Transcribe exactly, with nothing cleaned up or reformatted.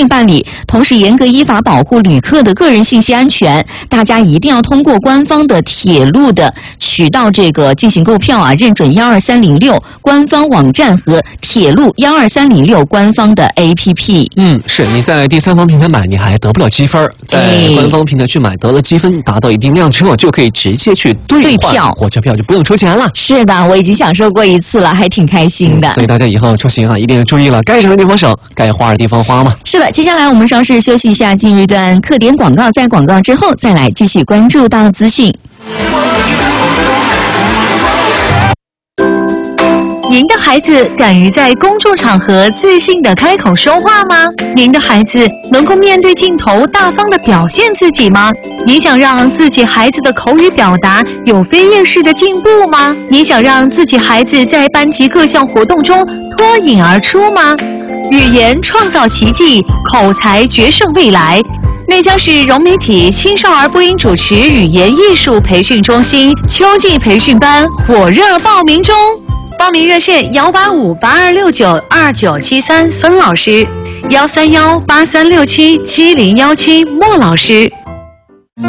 径办理，同时严格依法保护旅客的个人信息安全。大家一定要通过官方的铁路的渠道这个进行购票啊，认准幺二三零六官方网站和铁路幺二三零六官方的 A P P。 嗯，是你在第三方平台买，你还得不了积分，在官方平台去买得了积分，达到一定量之后，就可以直接去兑换票， 火车票就不用出钱了。 是的，我已经享受过一次了，还挺开心的。 嗯、所以大家以后出行啊，一定要注意了，该省的地方省，该花的地方花嘛。 是的，接下来我们稍事休息一下，进入一段客点广告，在广告之后再来继续关注到资讯。 您的孩子敢于在公众场合自信地开口说话吗？您的孩子能够面对镜头大方地表现自己吗？你想让自己孩子的口语表达有飞跃式的进步吗？你想让自己孩子在班级各项活动中脱颖而出吗？语言创造奇迹，口才决胜未来。内江市融媒体青少儿播音主持语言艺术培训中心秋季培训班火热报名中。报名热线幺八五八二六九二九七三孙老师，幺三幺八三六七七零幺七莫老师。